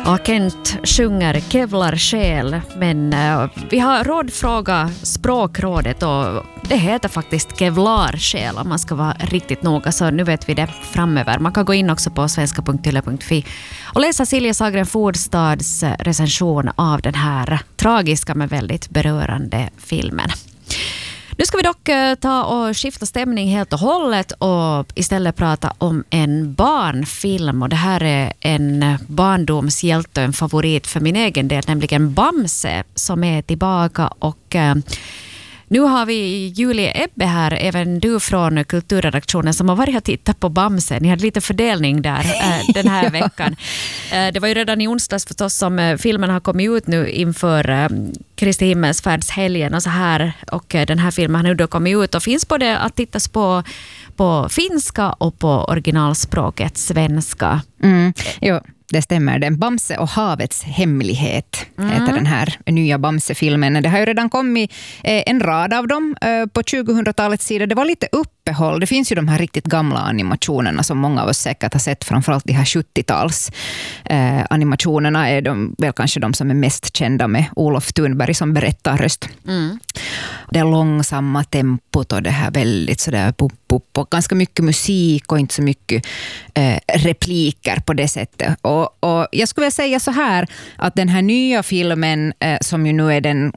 Ja, Kent sjunger Kevlar själ, men vi har rådfråga Språkrådet och det heter faktiskt Kevlar själ om man ska vara riktigt noga, så nu vet vi det framöver. Man kan gå in också på svenska.yle.fi och läsa Silja Sagren Fordstads recension av den här tragiska men väldigt berörande filmen. Nu ska vi dock ta och skifta stämning helt och hållet och istället prata om en barnfilm. Och det här är en barndomshjälte och en favorit för min egen del, nämligen Bamse, som är tillbaka. Och nu har vi Julie Ebbe här, även du från kulturredaktionen, som har varit och tittat på Bamse. Ni hade lite fördelning där den här veckan. Det var ju redan i onsdags förstås som filmen har kommit ut nu inför Kristi himmelsfärdshelgen och så här. Och den här filmen har nu då kommit ut och finns både att tittas på finska och på originalspråket svenska. Jo. Det stämmer. Den Bamse och havets hemlighet heter den här nya Bamse-filmen. Det har ju redan kommit en rad av dem på 2000-talets sida. Det var lite uppehåll. Det finns ju de här riktigt gamla animationerna som många av oss säkert har sett. Framförallt de här 70-tals animationerna är väl kanske de som är mest kända, med Olof Thunberg som berättarröst. Det långsamma tempot och det här väldigt sådär pop och ganska mycket musik och inte så mycket repliker på det sättet. Och jag skulle vilja säga så här att den här nya filmen som ju nu är den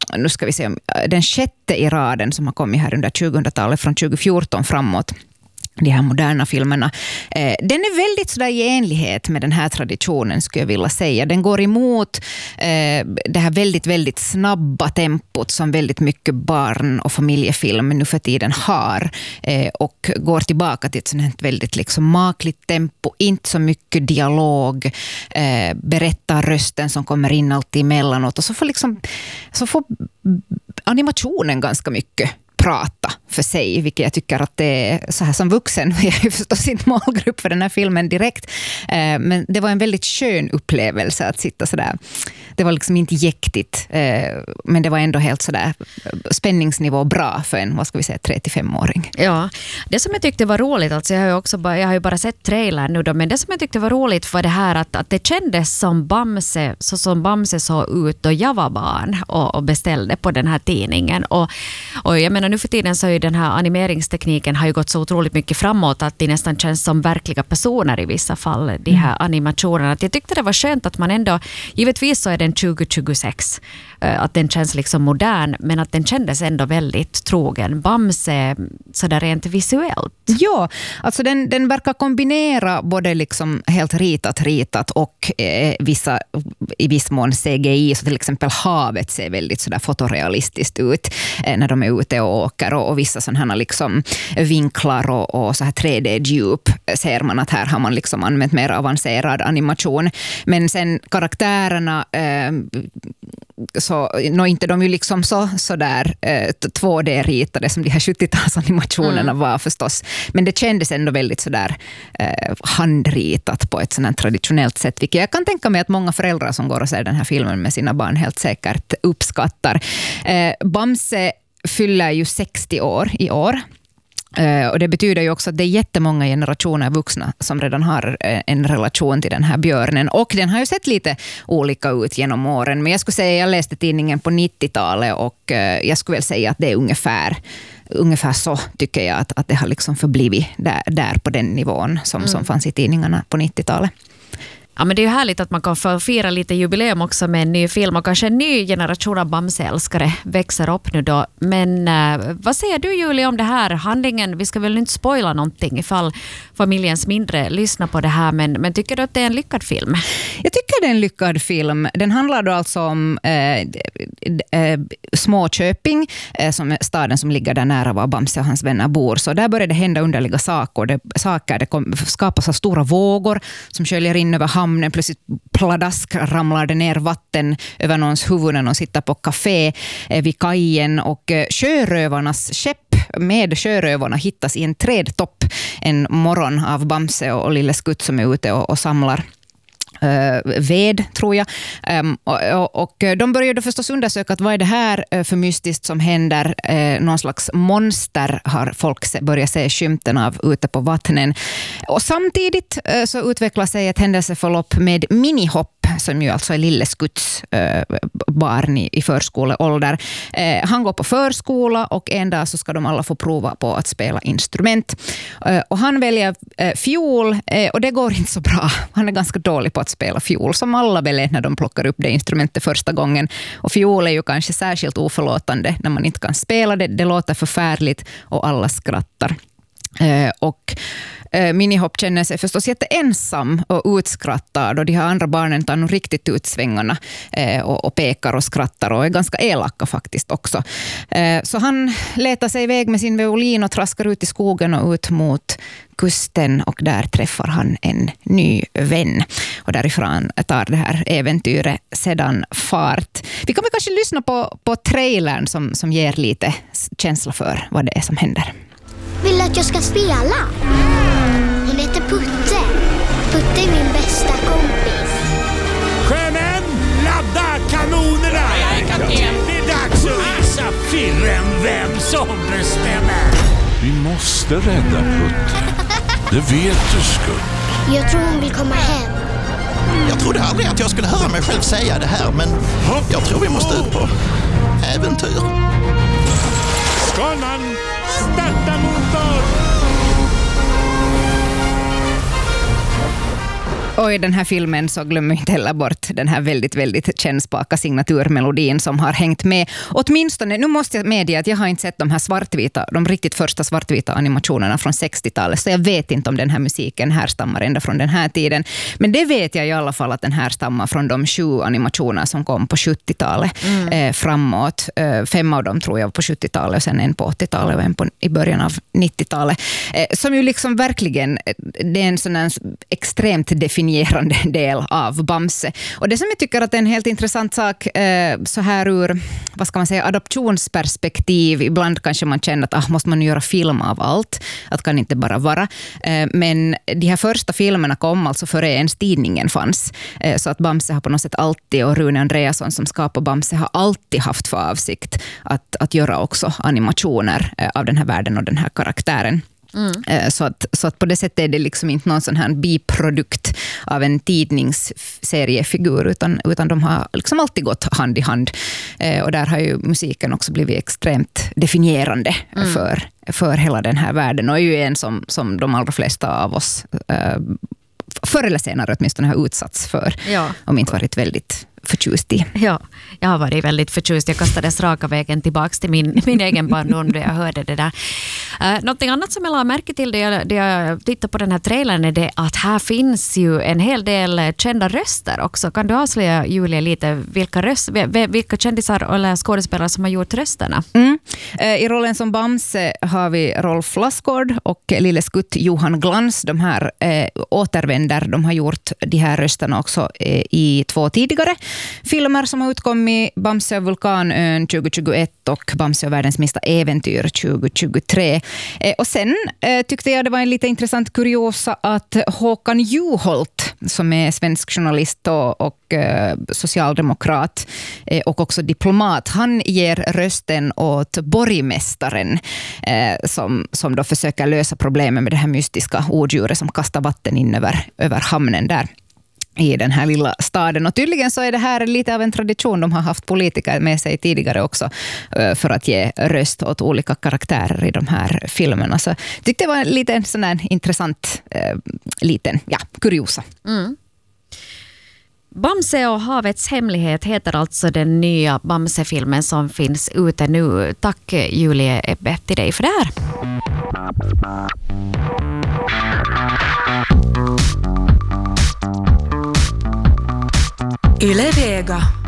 6:e i raden som har kommit här under 2000-talet från 2014 framåt, de här moderna filmerna. Den är väldigt sådär i enlighet med den här traditionen, skulle jag vilja säga. Den går emot det här väldigt, väldigt snabba tempot som väldigt mycket barn- och familjefilm nu för tiden har, och går tillbaka till ett sådant väldigt liksom makligt tempo, inte så mycket dialog, berättarrösten som kommer in alltid emellanåt, och så får animationen ganska mycket prata för sig, vilket jag tycker att det är så här som vuxen. Jag är ju förstås inte målgrupp för den här filmen direkt, men det var en väldigt skön upplevelse att sitta sådär. Det var liksom inte jäktigt, men det var ändå helt sådär spänningsnivå bra för en, 3-5-åring. Ja, det som jag tyckte var roligt, alltså jag har ju bara sett trailern nu då, men det som jag tyckte var roligt var det här att det kändes som Bamse, så som Bamse såg ut då jag var barn och beställde på den här tidningen. Och jag menar, nu för tiden så är ju den här animeringstekniken har ju gått så otroligt mycket framåt att det nästan känns som verkliga personer i vissa fall, de här animationerna. Jag tyckte det var skönt att man ändå, givetvis så är den 2026, att den känns liksom modern, men att den kändes ändå väldigt trogen Bamse sådär rent visuellt. Ja, alltså den verkar kombinera både liksom helt ritat och i viss mån CGI, så till exempel havet ser väldigt sådär fotorealistiskt ut när de är ute och åker, och vissa sådana liksom vinklar och så här 3D-djup ser man att här har man liksom använt mer avancerad animation. Men sen karaktärerna så inte de ju liksom så där 2D-ritade som de här 70-talsanimationerna var förstås. Men det kändes ändå väldigt sådär handritat på ett sådant traditionellt sätt, vilket jag kan tänka mig att många föräldrar som går och ser den här filmen med sina barn helt säkert uppskattar. Bamse fyller ju 60 år i år. Och det betyder ju också att det är jättemånga generationer vuxna som redan har en relation till den här björnen. Och den har ju sett lite olika ut genom åren. Men jag skulle säga, jag läste tidningen på 90-talet och jag skulle väl säga att det är ungefär så tycker jag att det har liksom förblivit där på den nivån som fanns i tidningarna på 90-talet. Ja, men det är ju härligt att man kan få fira lite jubileum också med en ny film, och kanske en ny generation av Bamse-älskare växer upp nu då. Men vad säger du, Julie, om det här handlingen? Vi ska väl inte spoila någonting ifall familjens mindre lyssnar på det här, men tycker du att det är en lyckad film? Jag tycker det är en lyckad film. Den handlar då alltså om Småköping, som är staden som ligger där nära var Bamse och hans vänner bor. Så där började det hända underliga saker. Det skapas så stora vågor som sköljer in över hamnen. Plötsligt pladask ramlar det ner vatten över någons huvud när de sitter på café vid kajen, och sjörövarnas skepp med sjörövarna hittas i en trädtopp en morgon av Bamse och Lille Skutt som är ute och samlar ved, tror jag. Och de började förstås undersöka att vad är det här för mystiskt som händer. Någon slags monster har folk börjat se skymten av ute på vattnen. Och samtidigt så utvecklar sig ett händelseförlopp med minihopp som ju alltså är Lille Skutts barn i förskoleålder. Han går på förskola och en dag så ska de alla få prova på att spela instrument. Och han väljer fiol och det går inte så bra. Han är ganska dålig på att spela fiol, som alla väl är när de plockar upp det instrumentet första gången. Och fiol är ju kanske särskilt oförlåtande när man inte kan spela det. Det låter förfärligt och alla skrattar. Och Minihopp känner sig förstås jätteensam och utskrattad, och de här andra barnen tar nog riktigt ut svängarna och pekar och skrattar och är ganska elaka faktiskt också. Så han letar sig iväg med sin violin och traskar ut i skogen och ut mot kusten, och där träffar han en ny vän. Och därifrån tar det här äventyret sedan fart. Vi kommer kanske lyssna på trailern som ger lite känsla för vad det är som händer. Vill du att jag ska spela? Hon heter Putte. Putte är min bästa kompis. Sjömän, ladda kanonerna! Jag är kapten. Det är dags att visa firren vem som bestämmer. Vi måste rädda Putte. Det vet du, Skutt. Jag tror hon vill komma hem. Jag trodde aldrig att jag skulle höra mig själv säga det här, men jag tror vi måste ut på äventyr. Skanan, starta motor! Och i den här filmen så glömmer vi inte heller bort den här väldigt, väldigt kännspaka signaturmelodin som har hängt med. Åtminstone, nu måste jag medge att jag har inte sett de riktigt första svartvita animationerna från 60-talet, så jag vet inte om den här musiken härstammar ända från den här tiden. Men det vet jag i alla fall att den här stammar från de 7 animationer som kom på 70-talet framåt. 5 av dem tror jag på 70-talet, och sen en på 80-talet och en i början av 90-talet. Som ju liksom verkligen, det är en sån här extremt definierande del av Bamse. Och det som jag tycker att det är en helt intressant sak så här ur, vad ska man säga, adoptionsperspektiv. Ibland kanske man känner att måste man göra film av allt. Att kan inte bara vara. Men de här första filmerna kom alltså före ens tidningen fanns. Så att Bamse har på något sätt alltid, och Rune Andreasson som skapar Bamse har alltid haft för avsikt att göra också animationer av den här världen och den här karaktären. Så att på det sättet är det liksom inte någon sån här biprodukt av en tidningsseriefigur, utan de har liksom alltid gått hand i hand. Och där har ju musiken också blivit extremt definierande för hela den här världen, och är ju en som de allra flesta av oss förr eller senare åtminstone har utsatts för, om inte varit väldigt förtjust i. Ja, jag har varit väldigt förtjust. Jag kastades raka vägen tillbaka till min egen barndom då jag hörde det där. Någonting annat som jag la märke till det jag tittade på den här trailern är det att här finns ju en hel del kända röster också. Kan du avslöja, Julia, lite vilka kändisar eller skådespelare som har gjort rösterna? I rollen som Bamse har vi Rolf Lassgård och Lille Skutt Johan Glans. De här återvänder. De har gjort de här rösterna också i 2 tidigare filmer som har utkommit, Bamse och Vulkanön 2021 och Bamse och världens minsta äventyr 2023. Och sen tyckte jag det var en lite intressant kuriosa att Håkan Juholt, som är svensk journalist och socialdemokrat och också diplomat, han ger rösten åt borgmästaren som då försöker lösa problemen med det här mystiska odjuret som kastar vatten in över hamnen där i den här lilla staden. Och tydligen så är det här lite av en tradition. De har haft politiker med sig tidigare också för att ge röst åt olika karaktärer i de här filmerna. Så jag tyckte det var lite en sån här intressant liten kuriosa. Bamse och havets hemlighet heter alltså den nya Bamse-filmen som finns ute nu. Tack Julie Ebbe till dig för det här. Yle Vega.